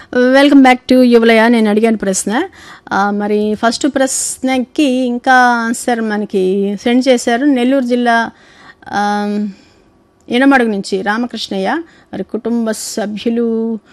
Welcome back to యువలయ. నేను అడిగాను ప్రశ్న. మరి ఫస్ట్ ప్రశ్నకి ఇంకా ఆన్సర్ మనకి సెండ్ చేశారు. నెల్లూరు జిల్లా ఇనమడుగు నుంచి రామకృష్ణయ్య. మరి కుటుంబ సభ్యులు